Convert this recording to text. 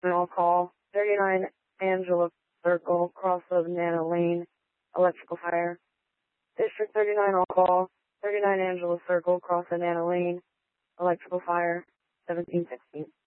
All call. 39 Angela Circle, cross of Nana Lane, electrical fire. District 39 all call. 39 Angela Circle, cross of Nana Lane, electrical fire, 1716.